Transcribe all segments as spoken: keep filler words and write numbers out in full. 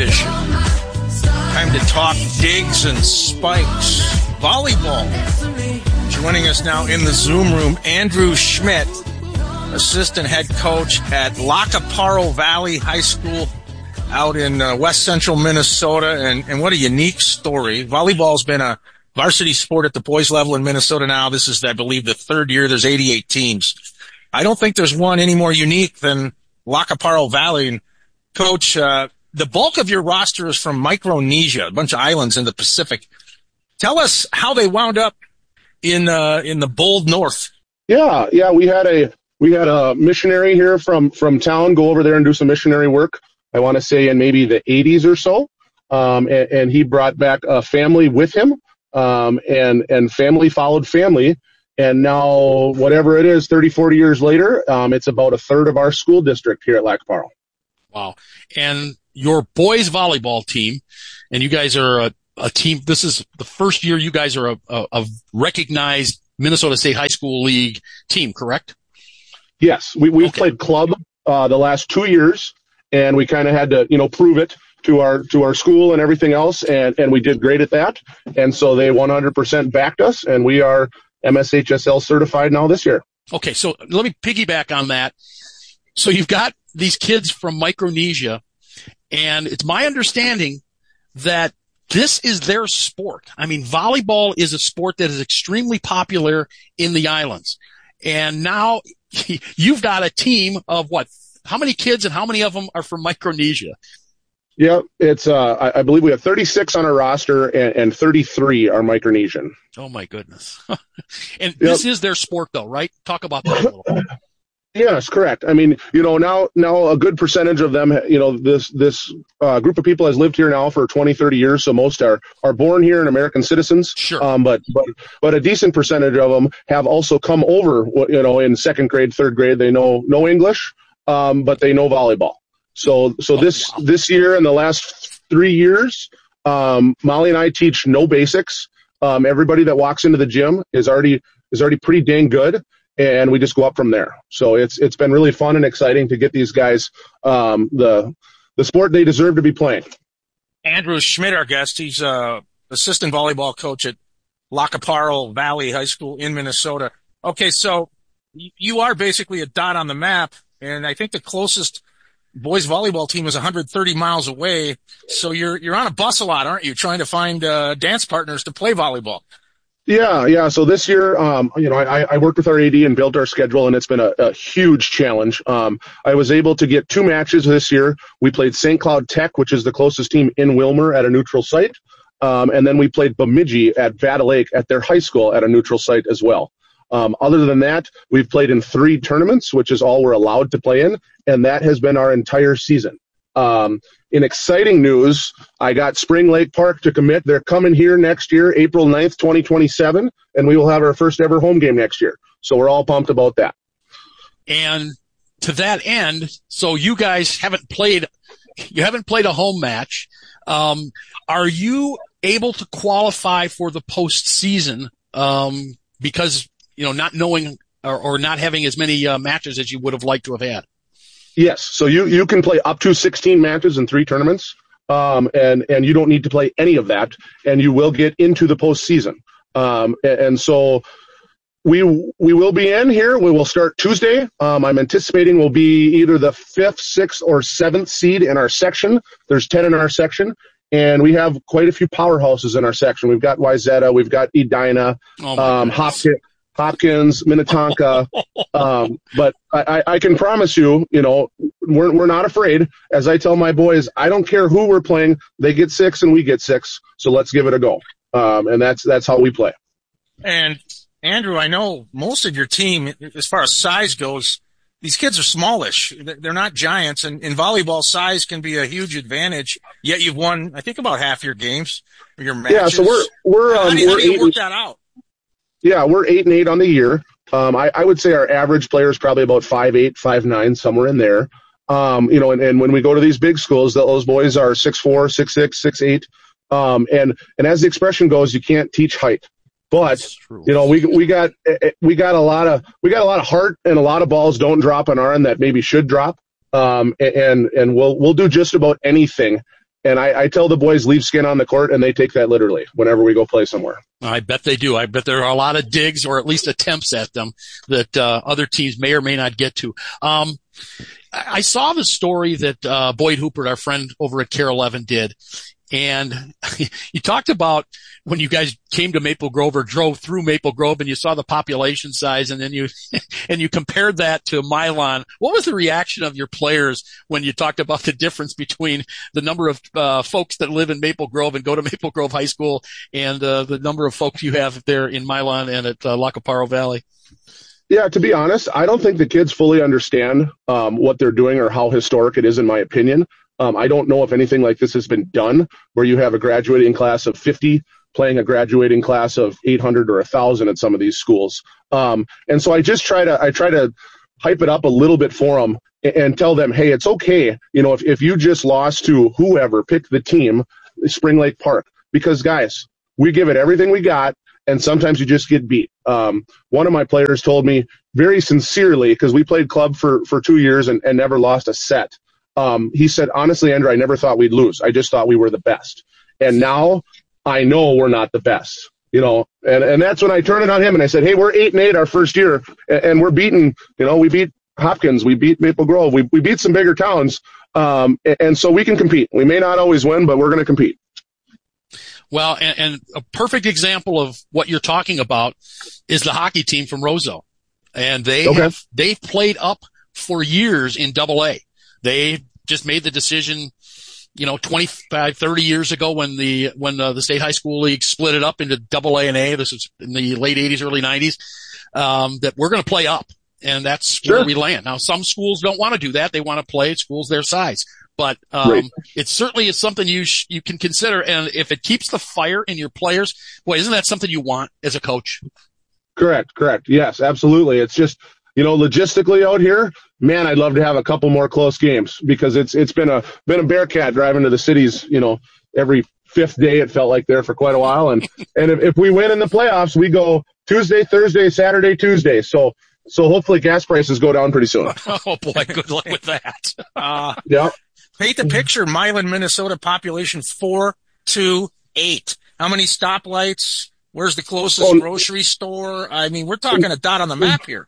edition. Time to talk digs and spikes. Volleyball. Joining us now in the Zoom room, Andrew Schmidt, assistant head coach at Lacaparo Valley High School out in uh, west central Minnesota. And, and what a unique story. Volleyball's been a varsity sport at the boys level in Minnesota now. This is, I believe, the third year. There's eighty-eight teams. I don't think there's one any more unique than Lacaparo Valley. And Coach, uh, the bulk of your roster is from Micronesia, a bunch of islands in the Pacific. Tell us how they wound up in uh, in the bold north. Yeah, yeah, we had a we had a missionary here from from town go over there and do some missionary work. I want to say in maybe the eighties or so, um, and, and he brought back a family with him, um, and and family followed family. And now, whatever it is, thirty, forty years later, um, it's about a third of our school district here at Lacaparo. Wow. And your boys volleyball team, and you guys are a, a team, this is the first year you guys are a, a, a recognized Minnesota State High School League team, correct? Yes. We, we've okay. played club uh, the last two years, and we kind of had to, you know, prove it to our to our school and everything else, and, and we did great at that. And so they one hundred percent backed us, and we are M S H S L certified now this year. Okay, so let me piggyback on that. So you've got these kids from Micronesia, and it's my understanding that this is their sport. I mean, volleyball is a sport that is extremely popular in the islands. And now you've got a team of what? How many kids and how many of them are from Micronesia? Yeah, it's. Uh, I, I believe we have thirty-six on our roster, and, and thirty-three are Micronesian. Oh my goodness! And this yep. is their sport, though, right? Talk about that a little bit. Yes, correct. I mean, you know, now now a good percentage of them, you know, this this uh, group of people has lived here now for twenty, thirty years. So most are are born here and American citizens. Sure. Um, but but but a decent percentage of them have also come over. You know, in second grade, third grade, they know no English, um, but they know volleyball. So, so this, oh, wow. this year and the last three years, um, Molly and I teach no basics. Um, everybody that walks into the gym is already, is already pretty dang good. And we just go up from there. So it's, it's been really fun and exciting to get these guys, um, the, the sport they deserve to be playing. Andrew Schmidt, our guest, he's, uh, assistant volleyball coach at Lacaparo Valley High School in Minnesota. Okay. So you are basically a dot on the map. And I think the closest boys volleyball team is one hundred thirty miles away. So you're, you're on a bus a lot, aren't you? Trying to find, uh, dance partners to play volleyball. Yeah. Yeah. So this year, um, you know, I, I worked with our A D and built our schedule, and it's been a, a huge challenge. Um, I was able to get two matches this year. We played Saint Cloud Tech, which is the closest team in Wilmer at a neutral site. Um, and then we played Bemidji at Vada Lake at their high school at a neutral site as well. Um, other than that, we've played in three tournaments, which is all we're allowed to play in, and that has been our entire season. Um, in exciting news, I got Spring Lake Park to commit. They're coming here next year, April ninth, twenty twenty-seven, and we will have our first ever home game next year. So we're all pumped about that. And to that end, so you guys haven't played, you haven't played a home match. Um, are you able to qualify for the postseason? Um, because you know, not knowing or, or not having as many uh, matches as you would have liked to have had. Yes. So you, you can play up to sixteen matches in three tournaments, um, and, and you don't need to play any of that, and you will get into the postseason. Um, and, and so we we will be in here. We will start Tuesday. Um, I'm anticipating we'll be either the fifth, sixth, or seventh seed in our section. There's ten in our section. And we have quite a few powerhouses in our section. We've got Wyzetta, we've got Edina, oh um, Hopkins. Hopkins, Minnetonka, um, but I, I can promise you, you know, we're we're not afraid. As I tell my boys, I don't care who we're playing; they get six and we get six. So let's give it a go, um, and that's that's how we play. And Andrew, I know most of your team, as far as size goes, these kids are smallish. They're not giants, and in volleyball, size can be a huge advantage. Yet you've won, I think, about half your games, or your matches. Yeah, so we're we're um, how do you, we're how do you work eight, that out? Yeah, we're eight and eight on the year. Um, I, I would say our average player is probably about five eight, five nine, somewhere in there. Um, you know, and, and when we go to these big schools, those boys are six four, six six, six eight. Um, and and as the expression goes, you can't teach height. But you know, we we got we got a lot of we got a lot of heart, and a lot of balls don't drop on our end that maybe should drop. Um, and and we'll we'll do just about anything. And I, I tell the boys leave skin on the court, and they take that literally whenever we go play somewhere. I bet they do. I bet there are a lot of digs or at least attempts at them that uh, other teams may or may not get to. Um, I saw the story that uh, Boyd Hooper, our friend over at Care eleven, did. And you talked about when you guys came to Maple Grove or drove through Maple Grove and you saw the population size, and then you and you compared that to Milan. What was the reaction of your players when you talked about the difference between the number of uh, folks that live in Maple Grove and go to Maple Grove High School and uh, the number of folks you have there in Milan and at uh, Lacaparo Valley? Yeah, to be honest, I don't think the kids fully understand um, what they're doing or how historic it is, in my opinion. Um, I don't know if anything like this has been done where you have a graduating class of fifty playing a graduating class of eight hundred or one thousand at some of these schools. Um, and so I just try to I try to hype it up a little bit for them and, and tell them, hey, it's okay. You know, if, if you just lost to whoever, pick the team, Spring Lake Park. Because, guys, we give it everything we got, and sometimes you just get beat. Um, one of my players told me very sincerely, because we played club for, for two years and, and never lost a set. Um, he said, honestly, Andrew, I never thought we'd lose. I just thought we were the best. And now I know we're not the best, you know, and, and that's when I turned it on him and I said, hey, we're eight and eight our first year, and, and we're beating, you know, we beat Hopkins, we beat Maple Grove, we we beat some bigger towns. Um, and, and so we can compete. We may not always win, but we're going to compete. Well, and, and a perfect example of what you're talking about is the hockey team from Roseau. And they okay. have, they've played up for years in Double A. They just made the decision, you know, twenty-five, thirty years ago when the, when uh, the State High School League split it up into Double A and A. This was in the late eighties, early nineties, um, that we're going to play up. And that's sure. where we land. Now, some schools don't want to do that. They want to play at schools their size. But um, right. it certainly is something you sh- you can consider. And if it keeps the fire in your players, boy, isn't that something you want as a coach? Correct, correct. Yes, absolutely. It's just, you know, logistically out here, man, I'd love to have a couple more close games because it's it's been a been a Bearcat driving to the cities, you know, every fifth day it felt like there for quite a while. And and if, if we win in the playoffs, we go Tuesday, Thursday, Saturday, Tuesday. So so hopefully gas prices go down pretty soon. Oh boy, good luck with that. Uh, yeah. Paint the picture. Milan, Minnesota population four two eight. How many stoplights? Where's the closest oh, grocery store? I mean, we're talking a dot on the map here.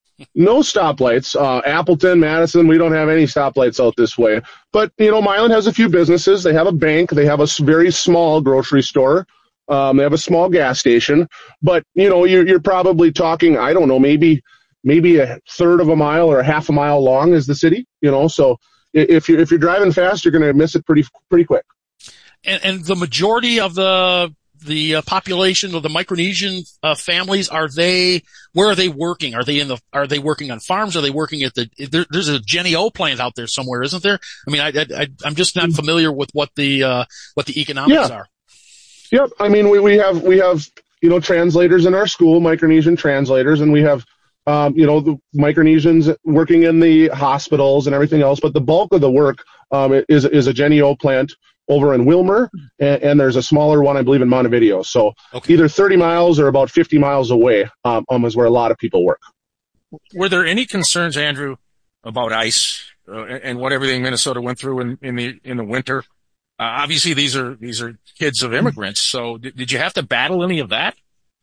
No stoplights. Uh, Appleton, Madison, we don't have any stoplights out this way. But, you know, Milan has a few businesses. They have a bank. They have a very small grocery store. Um, they have a small gas station. But, you know, you're, you're probably talking, I don't know, maybe maybe a third of a mile or a half a mile long is the city, you know. So if you're, if you're driving fast, you're going to miss it pretty pretty quick. And, and the majority of the the uh, population of the Micronesian uh, families, are they, where are they working? Are they in the, are they working on farms? Are they working at the, there, there's a Jenny O plant out there somewhere, isn't there? I mean, I, I, I'm just not familiar with what the, uh, what the economics yeah. are. Yep. I mean, we, we have, we have, you know, translators in our school, Micronesian translators, and we have, um, you know, the Micronesians working in the hospitals and everything else. But the bulk of the work, um, is, is a Jenny O plant over in Wilmer, and, and there's a smaller one, I believe, in Montevideo. So okay. either thirty miles or about fifty miles away um, um, is where a lot of people work. Were there any concerns, Andrew, about ice uh, and what everything Minnesota went through in, in the in the winter? Uh, obviously, these are these are kids of immigrants. So did, did you have to battle any of that?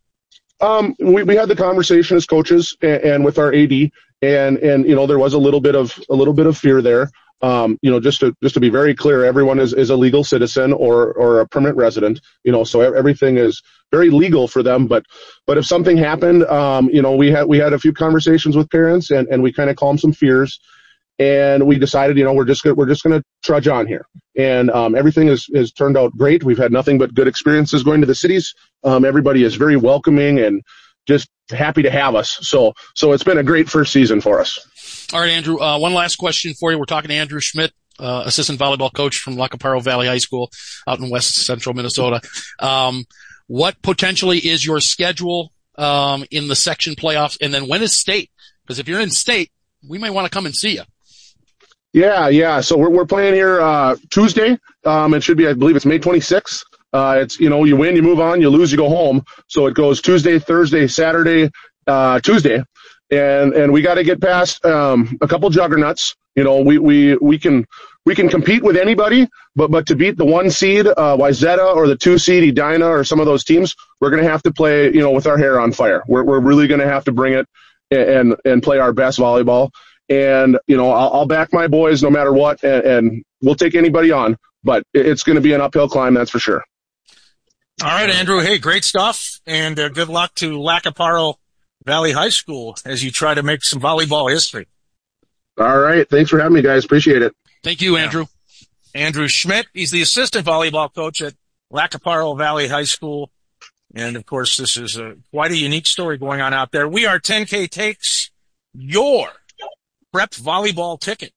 Um, we, we had the conversation as coaches and, and with our A D, and and you know there was a little bit of a little bit of fear there. Um, you know, just to just to be very clear, everyone is, is a legal citizen or or a permanent resident. You know, so everything is very legal for them. But but if something happened, um, you know, we had we had a few conversations with parents, and, and we kind of calmed some fears, and we decided, you know, we're just gonna, we're just going to trudge on here, and um, everything has has turned out great. We've had nothing but good experiences going to the cities. Um, everybody is very welcoming and just happy to have us. So so it's been a great first season for us. All right, Andrew, uh, one last question for you. We're talking to Andrew Schmidt, uh, assistant volleyball coach from Lacaparo Valley High School out in west central Minnesota. Um, what potentially is your schedule um, in the section playoffs? And then when is state? Because if you're in state, we might want to come and see you. Yeah, yeah. So we're we're playing here uh, Tuesday. Um, it should be, I believe it's May twenty-sixth. Uh, it's, you know, you win, you move on, you lose, you go home. So it goes Tuesday, Thursday, Saturday, uh, Tuesday. and and we got to get past um, a couple juggernauts. You know, we, we we can we can compete with anybody, but but to beat the one seed, uh, Wayzata, or the two seed, Edina, or some of those teams, we're going to have to play, you know, with our hair on fire. We're we're really going to have to bring it and and play our best volleyball. And you know, I'll, I'll back my boys no matter what, and, and we'll take anybody on. But it's going to be an uphill climb, that's for sure. All right, Andrew. Hey, great stuff, and uh, good luck to Lacaparo Valley High School as you try to make some volleyball history. All right. Thanks for having me, guys. Appreciate it. Thank you, Andrew. Yeah. Andrew Schmidt. He's the assistant volleyball coach at Lacaparo Valley High School. And, of course, this is a, quite a unique story going on out there. We are ten K Takes, your prep volleyball ticket.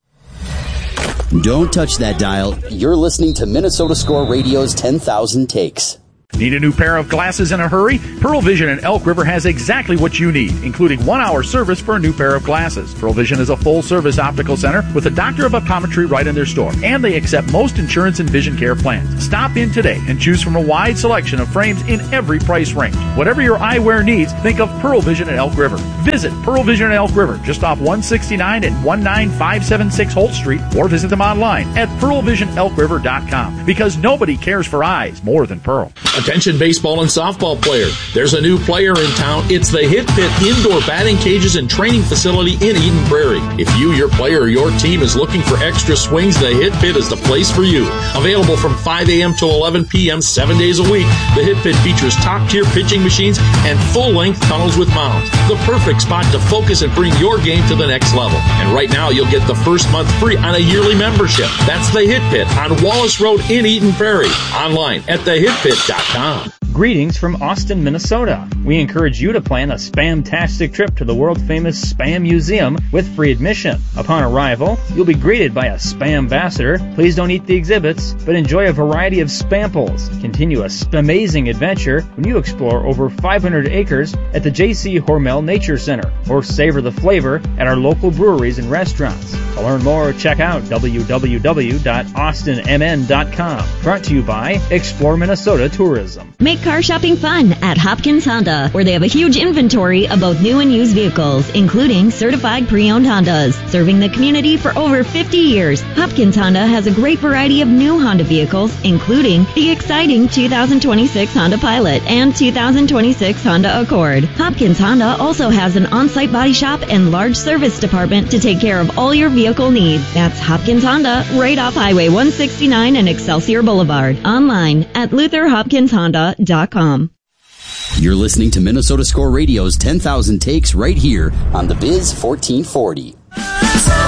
Don't touch that dial. You're listening to Minnesota Score Radio's ten thousand Takes. Need a new pair of glasses in a hurry? Pearl Vision in Elk River has exactly what you need, including one-hour service for a new pair of glasses. Pearl Vision is a full-service optical center with a doctor of optometry right in their store, and they accept most insurance and vision care plans. Stop in today and choose from a wide selection of frames in every price range. Whatever your eyewear needs, think of Pearl Vision in Elk River. Visit Pearl Vision in Elk River, just off one sixty-nine and one nine five seven six Holt Street, or visit them online at pearl vision elk river dot com, because nobody cares for eyes more than Pearl. Attention baseball and softball players. There's a new player in town. It's the Hit Pit Indoor Batting Cages and Training Facility in Eden Prairie. If you, your player, or your team is looking for extra swings, the Hit Pit is the place for you. Available from five a.m. to eleven p.m. seven days a week, the Hit Pit features top-tier pitching machines and full-length tunnels with mounds. The perfect spot to focus and bring your game to the next level. And right now, you'll get the first month free on a yearly membership. That's the Hit Pit on Wallace Road in Eden Prairie. Online at the hit pit dot com. Greetings from Austin, Minnesota. We encourage you to plan a Spamtastic trip to the world-famous Spam Museum with free admission. Upon arrival, you'll be greeted by a Spam ambassador. Please don't eat the exhibits, but enjoy a variety of Spamples. Continue a spamazing adventure when you explore over five hundred acres at the J C Hormel Nature Center, or savor the flavor at our local breweries and restaurants. To learn more, check out w w w dot austin m n dot com. Brought to you by Explore Minnesota Tourism. Make car shopping fun at Hopkins Honda, where they have a huge inventory of both new and used vehicles, including certified pre-owned Hondas. Serving the community for over fifty years, Hopkins Honda has a great variety of new Honda vehicles, including the exciting two thousand twenty-six Honda Pilot and two thousand twenty-six Honda Accord. Hopkins Honda also has an on-site body shop and large service department to take care of all your vehicle needs. That's Hopkins Honda, right off Highway one sixty-nine and Excelsior Boulevard. Online at luther hopkins honda dot com. You're listening to Minnesota Score Radio's ten thousand Takes right here on the Biz fourteen forty.